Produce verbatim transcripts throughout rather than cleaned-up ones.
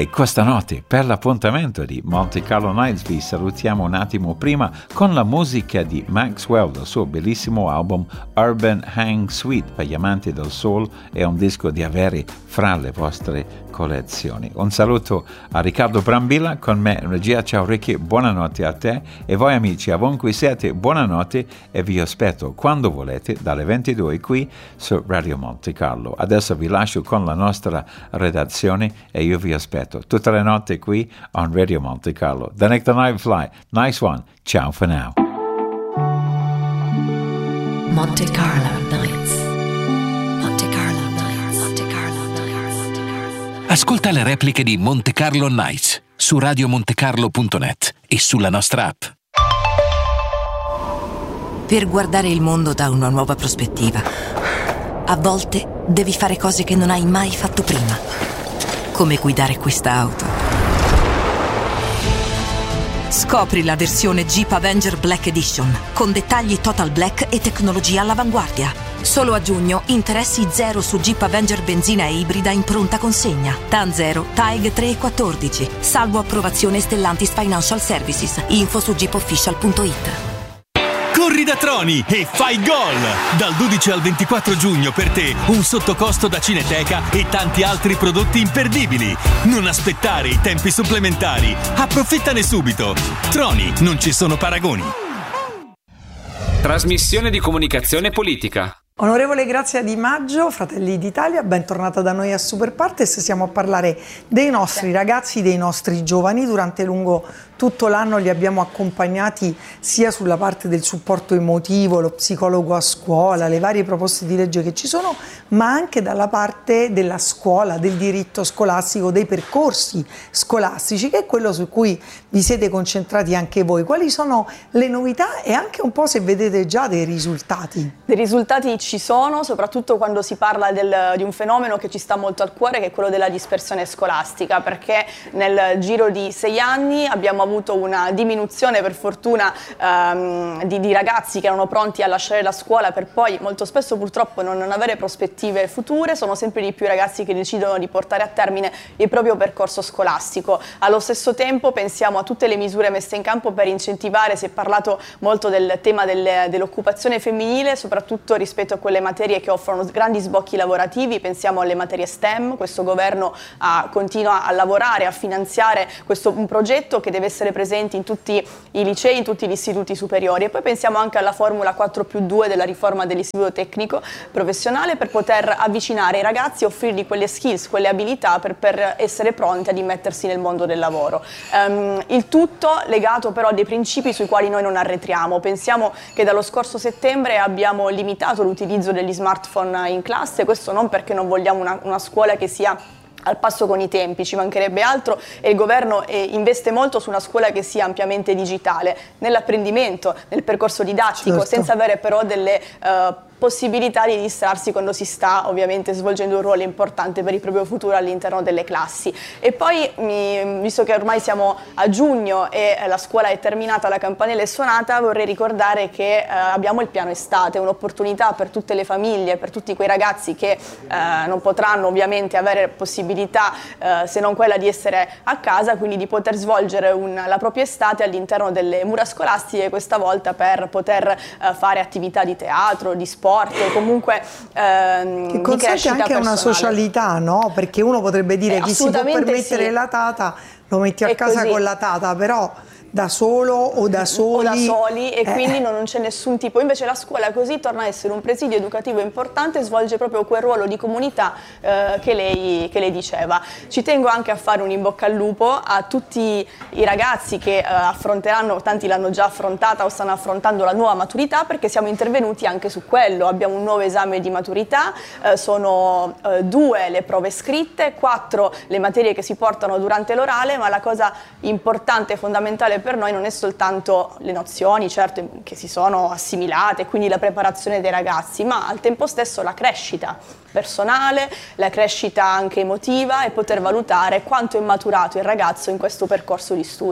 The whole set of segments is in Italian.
E questa notte, per l'appuntamento di Monte Carlo Nights, vi salutiamo un attimo prima con la musica di Maxwell, del suo bellissimo album Urban Hang Suite per gli amanti del soul, è un disco di avere fra le vostre collezioni. Un saluto a Riccardo Brambilla con me in regia. Ciao Ricky, buonanotte a te e voi amici, ovunque siete, buonanotte e vi aspetto quando volete dalle ventidue qui su Radio Monte Carlo. Adesso vi lascio con la nostra redazione e io vi aspetto tutte le notti qui on Radio Monte Carlo. The Nick the Night Fly. Nice one. Ciao for now. Monte Carlo Nights. Monte Carlo Nights. Monte Carlo Nights. Ascolta le repliche di Monte Carlo Nights su radio montecarlo punto net e sulla nostra app. Per guardare il mondo da una nuova prospettiva, a volte devi fare cose che non hai mai fatto prima, come guidare questa auto. Scopri la versione Jeep Avenger Black Edition, con dettagli total black e tecnologia all'avanguardia. Solo a giugno, interessi zero su Jeep Avenger benzina e ibrida in pronta consegna. T A N zero, T A E G tre e quattordici. Salvo approvazione Stellantis Financial Services. Info su jeep official punto it. Corri da Troni e fai gol! Dal dodici al ventiquattro giugno per te un sottocosto da Cineteca e tanti altri prodotti imperdibili. Non aspettare i tempi supplementari. Approfittane subito. Troni, non ci sono paragoni. Trasmissione di comunicazione politica. Onorevole Grazia Di Maggio, Fratelli d'Italia, bentornata da noi a Super Partes. Siamo a parlare dei nostri ragazzi, dei nostri giovani. Durante lungo tutto l'anno li abbiamo accompagnati sia sulla parte del supporto emotivo, lo psicologo a scuola, le varie proposte di legge che ci sono, ma anche dalla parte della scuola, del diritto scolastico, dei percorsi scolastici, che è quello su cui vi siete concentrati anche voi. Quali sono le novità e anche un po' se vedete già dei risultati? Dei risultati ci sono, soprattutto quando si parla del, di un fenomeno che ci sta molto al cuore, che è quello della dispersione scolastica, perché nel giro di sei anni abbiamo avuto una diminuzione, per fortuna, ehm, di, di ragazzi che erano pronti a lasciare la scuola per poi molto spesso purtroppo non, non avere prospettive future. Sono sempre di più i ragazzi che decidono di portare a termine il proprio percorso scolastico. Allo stesso tempo pensiamo a tutte le misure messe in campo per incentivare, si è parlato molto del tema del, dell'occupazione femminile, soprattutto rispetto a quelle materie che offrono grandi sbocchi lavorativi. Pensiamo alle materie STEM. Questo governo ha, continua a lavorare, a finanziare questo un progetto che deve essere presente in tutti i licei, in tutti gli istituti superiori. E poi pensiamo anche alla formula quattro più due della riforma dell'istituto tecnico professionale, per poter avvicinare i ragazzi e offrirgli quelle skills, quelle abilità per, per essere pronti ad immettersi nel mondo del lavoro. Um, il tutto legato però a dei principi sui quali noi non arretriamo. Pensiamo che dallo scorso settembre abbiamo limitato l'utilizzo degli smartphone in classe, questo non perché non vogliamo una, una scuola che sia al passo con i tempi, ci mancherebbe altro, e il governo eh, investe molto su una scuola che sia ampiamente digitale, nell'apprendimento, nel percorso didattico, certo, senza avere però delle uh, possibilità di distrarsi quando si sta ovviamente svolgendo un ruolo importante per il proprio futuro all'interno delle classi. E poi, mi, visto che ormai siamo a giugno e la scuola è terminata, la campanella è suonata, vorrei ricordare che eh, abbiamo il piano estate, un'opportunità per tutte le famiglie, per tutti quei ragazzi che eh, non potranno ovviamente avere possibilità eh, se non quella di essere a casa, quindi di poter svolgere un, la propria estate all'interno delle mura scolastiche, questa volta per poter eh, fare attività di teatro, di sport, comunque ehm, che consente anche personale. Una socialità, no? Perché uno potrebbe dire eh, chi si può permettere sì. la tata lo metti a è casa così. Con la tata, però da solo o da soli, o da soli e eh. quindi non c'è nessun tipo. Invece la scuola così torna a essere un presidio educativo importante, svolge proprio quel ruolo di comunità eh, che, lei, che lei diceva. Ci tengo anche a fare un in bocca al lupo a tutti i ragazzi che eh, affronteranno, tanti l'hanno già affrontata o stanno affrontando la nuova maturità, perché siamo intervenuti anche su quello. Abbiamo un nuovo esame di maturità, eh, sono eh, due le prove scritte, quattro le materie che si portano durante l'orale, ma la cosa importante e fondamentale per noi non è soltanto le nozioni, certo, che si sono assimilate, quindi la preparazione dei ragazzi, ma al tempo stesso la crescita personale, la crescita anche emotiva e poter valutare quanto è maturato il ragazzo in questo percorso di studi.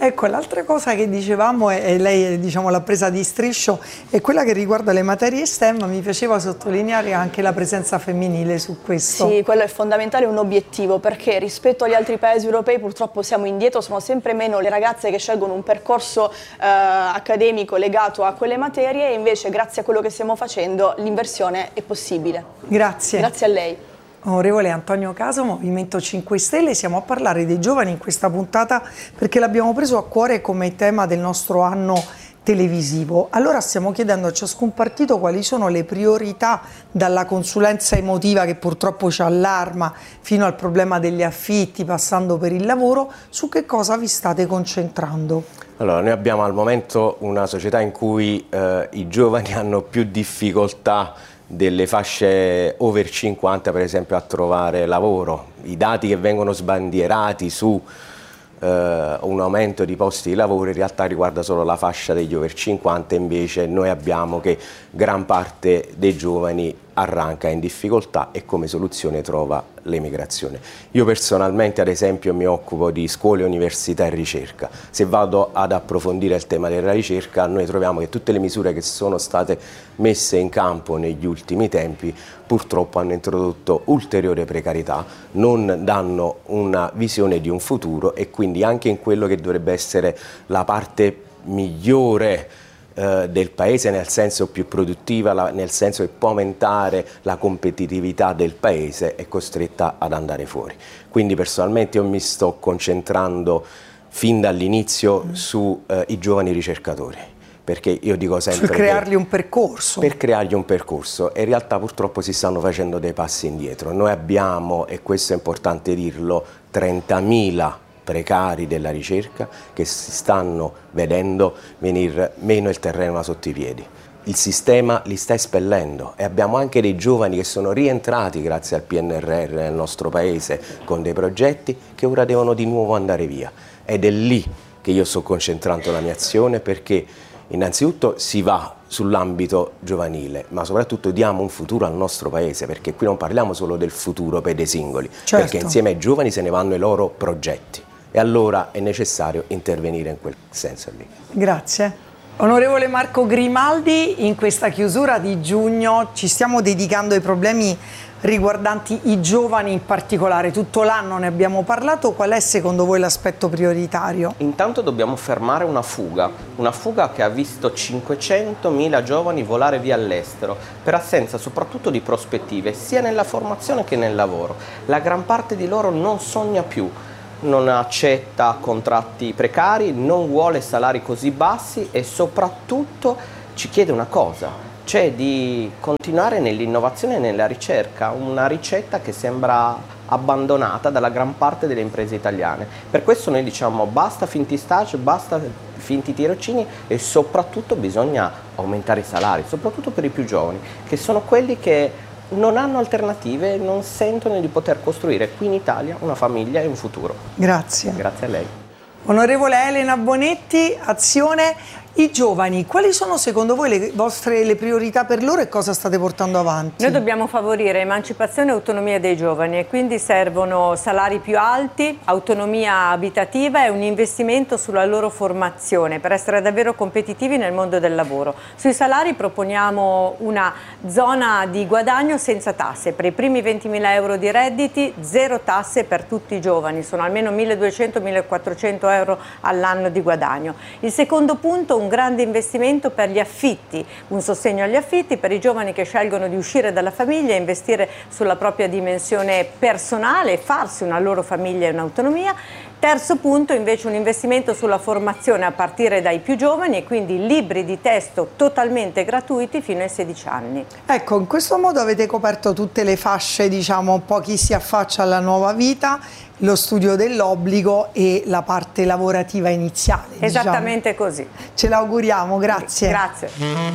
Ecco, l'altra cosa che dicevamo, e lei diciamo l'ha presa di striscio, è quella che riguarda le materie STEM. Mi piaceva sottolineare anche la presenza femminile su questo. Sì, quello è fondamentale, un obiettivo, perché rispetto agli altri paesi europei purtroppo siamo indietro, sono sempre meno le ragazze che scelgono un percorso eh, accademico legato a quelle materie, e invece grazie a quello che stiamo facendo l'inversione è possibile. Grazie. Grazie a lei. Onorevole Antonio Caso, Movimento cinque Stelle, siamo a parlare dei giovani in questa puntata perché l'abbiamo preso a cuore come tema del nostro anno televisivo. Allora stiamo chiedendo a ciascun partito quali sono le priorità, dalla consulenza emotiva che purtroppo ci allarma fino al problema degli affitti, passando per il lavoro, su che cosa vi state concentrando? Allora, noi abbiamo al momento una società in cui eh, i giovani hanno più difficoltà delle fasce over cinquanta, per esempio, a trovare lavoro. I dati che vengono sbandierati su eh, un aumento di posti di lavoro in realtà riguarda solo la fascia degli over cinquanta, invece noi abbiamo che gran parte dei giovani arranca in difficoltà e come soluzione trova l'emigrazione. Io personalmente, ad esempio, mi occupo di scuole, università e ricerca. Se vado ad approfondire il tema della ricerca, noi troviamo che tutte le misure che sono state messe in campo negli ultimi tempi purtroppo hanno introdotto ulteriore precarietà, non danno una visione di un futuro, e quindi anche in quello che dovrebbe essere la parte migliore del paese, nel senso più produttiva, la, nel senso che può aumentare la competitività del paese, è costretta ad andare fuori. Quindi personalmente io mi sto concentrando fin dall'inizio mm. sui eh, giovani ricercatori, perché io dico sempre per creargli un percorso. Per creargli un percorso, e in realtà purtroppo si stanno facendo dei passi indietro. Noi abbiamo, e questo è importante dirlo, trentamila precari della ricerca che si stanno vedendo venire meno il terreno sotto i piedi. Il sistema li sta espellendo, e abbiamo anche dei giovani che sono rientrati grazie al P N R R nel nostro paese con dei progetti che ora devono di nuovo andare via, ed è lì che io sto concentrando la mia azione, perché innanzitutto si va sull'ambito giovanile, ma soprattutto diamo un futuro al nostro paese, perché qui non parliamo solo del futuro per dei singoli, certo, perché insieme ai giovani se ne vanno i loro progetti. E allora è necessario intervenire in quel senso lì. Grazie. Onorevole Marco Grimaldi, in questa chiusura di giugno ci stiamo dedicando ai problemi riguardanti i giovani in particolare. Tutto l'anno ne abbiamo parlato. Qual è secondo voi l'aspetto prioritario? Intanto dobbiamo fermare una fuga, una fuga che ha visto cinquecentomila giovani volare via all'estero per assenza soprattutto di prospettive sia nella formazione che nel lavoro. La gran parte di loro non sogna più, non accetta contratti precari, non vuole salari così bassi, e soprattutto ci chiede una cosa, cioè di continuare nell'innovazione e nella ricerca, una ricetta che sembra abbandonata dalla gran parte delle imprese italiane. Per questo noi diciamo basta finti stage, basta finti tirocini, e soprattutto bisogna aumentare i salari, soprattutto per i più giovani, che sono quelli che non hanno alternative, non sentono di poter costruire qui in Italia una famiglia e un futuro. Grazie. Grazie a lei. Onorevole Elena Bonetti, Azione. I giovani, quali sono secondo voi le vostre le priorità per loro e cosa state portando avanti? Noi dobbiamo favorire emancipazione e autonomia dei giovani, e quindi servono salari più alti, autonomia abitativa e un investimento sulla loro formazione per essere davvero competitivi nel mondo del lavoro. Sui salari proponiamo una zona di guadagno senza tasse. Per i primi ventimila euro di redditi, zero tasse per tutti i giovani, sono almeno milleduecento millequattrocento euro all'anno di guadagno. Il secondo punto, un grande investimento per gli affitti, un sostegno agli affitti per i giovani che scelgono di uscire dalla famiglia e investire sulla propria dimensione personale, farsi una loro famiglia e un'autonomia. Terzo punto invece, un investimento sulla formazione a partire dai più giovani, e quindi libri di testo totalmente gratuiti fino ai sedici anni. Ecco, in questo modo avete coperto tutte le fasce, diciamo un po' chi si affaccia alla nuova vita, lo studio dell'obbligo e la parte lavorativa iniziale. Esattamente diciamo. Così. Ce l'auguriamo, grazie. Grazie.